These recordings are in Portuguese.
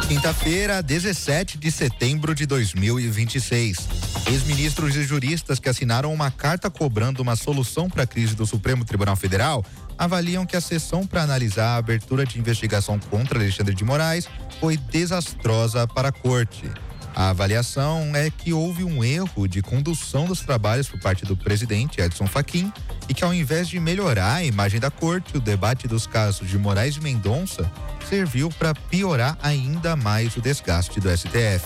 Quinta-feira, 17 de setembro de 2026. Ex-ministros e juristas que assinaram uma carta cobrando uma solução para a crise do Supremo Tribunal Federal avaliam que a sessão para analisar a abertura de investigação contra Alexandre de Moraes foi desastrosa para a corte. A avaliação é que houve um erro de condução dos trabalhos por parte do presidente Edson Fachin e que, ao invés de melhorar a imagem da corte, o debate dos casos de Moraes e Mendonça serviu para piorar ainda mais o desgaste do STF.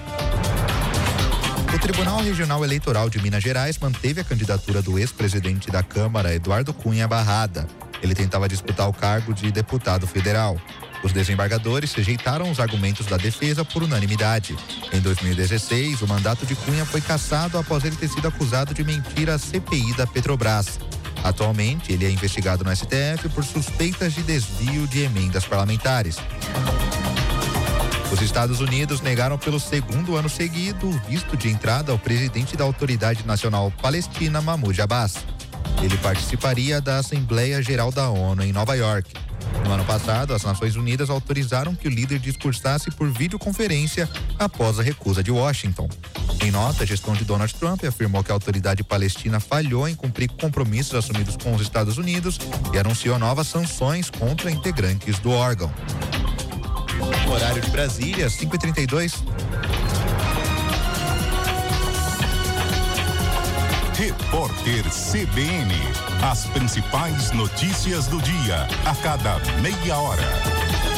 O Tribunal Regional Eleitoral de Minas Gerais manteve a candidatura do ex-presidente da Câmara, Eduardo Cunha, barrada. Ele tentava disputar o cargo de deputado federal. Os desembargadores rejeitaram os argumentos da defesa por unanimidade. Em 2016, o mandato de Cunha foi cassado após ele ter sido acusado de mentir à CPI da Petrobras. Atualmente, ele é investigado no STF por suspeitas de desvio de emendas parlamentares. Os Estados Unidos negaram pelo segundo ano seguido o visto de entrada ao presidente da Autoridade Nacional Palestina, Mahmoud Abbas. Ele participaria da Assembleia Geral da ONU em Nova York. No ano passado, as Nações Unidas autorizaram que o líder discursasse por videoconferência após a recusa de Washington. Em nota, a gestão de Donald Trump afirmou que a autoridade palestina falhou em cumprir compromissos assumidos com os Estados Unidos e anunciou novas sanções contra integrantes do órgão. Horário de Brasília, 5h32. Repórter CBN. As principais notícias do dia, a cada meia hora.